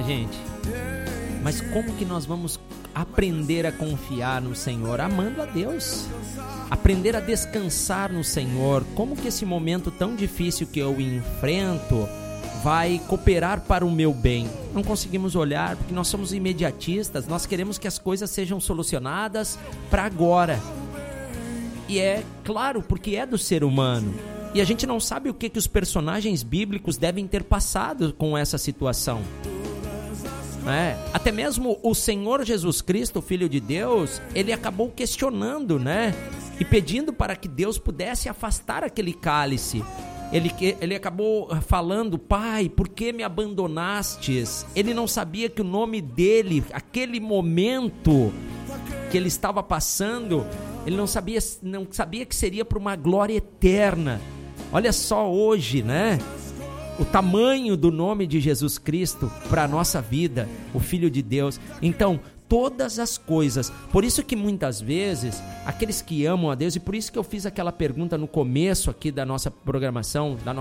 gente? Mas como que nós vamos aprender a confiar no Senhor? Amando a Deus. Aprender a descansar no Senhor. Como que esse momento tão difícil que eu enfrento vai cooperar para o meu bem? Não conseguimos olhar porque nós somos imediatistas, nós queremos que as coisas sejam solucionadas para agora. E é claro, porque é do ser humano. E a gente não sabe o que os personagens bíblicos devem ter passado com essa situação. Até mesmo o Senhor Jesus Cristo, o Filho de Deus, ele acabou questionando, e pedindo para que Deus pudesse afastar aquele cálice. Ele acabou falando: Pai, por que me abandonastes? Ele não sabia que o nome dele, aquele momento que ele estava passando, ele não sabia que seria para uma glória eterna. Olha só hoje, o tamanho do nome de Jesus Cristo para a nossa vida, o Filho de Deus. Então, todas as coisas, por isso que muitas vezes, aqueles que amam a Deus, e por isso que eu fiz aquela pergunta no começo aqui da nossa programação,